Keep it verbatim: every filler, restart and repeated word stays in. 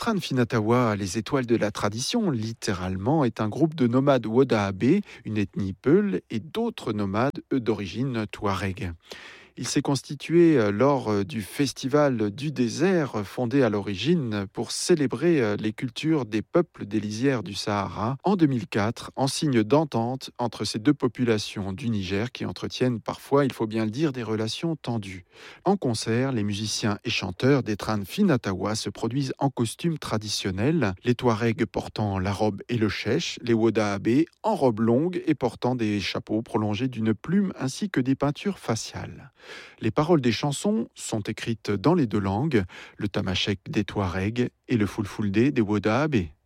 Tran Finatawa, les étoiles de la tradition, littéralement, est un groupe de nomades Wodaabe, une ethnie Peul, et d'autres nomades, eux d'origine Touareg. Il s'est constitué euh, lors euh, du Festival du désert, euh, fondé à l'origine pour célébrer euh, les cultures des peuples des lisières du Sahara en deux mille quatre, en signe d'entente entre ces deux populations du Niger qui entretiennent parfois, il faut bien le dire, des relations tendues. En concert, les musiciens et chanteurs des Tran Finatawa se produisent en costume traditionnel, les Touaregs portant la robe et le chèche, les Wodaabe en robe longue et portant des chapeaux prolongés d'une plume ainsi que des peintures faciales. Les paroles des chansons sont écrites dans les deux langues, le tamashek des Touaregs et le fulfulde des Wodaabe.